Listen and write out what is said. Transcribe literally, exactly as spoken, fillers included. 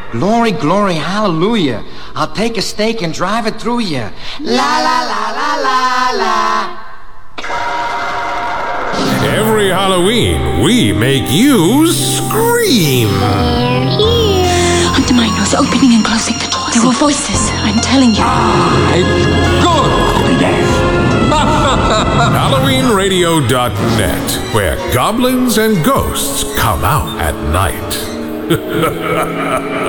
Glory, glory, hallelujah. I'll take a stake and drive it through you. La, la, la, la, la, la. Every Halloween, we make you scream. They're here. Under my nose, opening and closing the doors. There were voices, I'm telling you. I'm good. Halloween Radio dot net, where goblins and ghosts come out at night.